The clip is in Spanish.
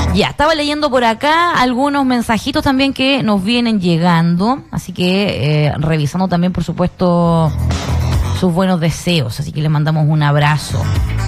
Ya, estaba leyendo por acá algunos mensajitos también que nos vienen llegando, así que revisando también, por supuesto, sus buenos deseos, así que le mandamos un abrazo.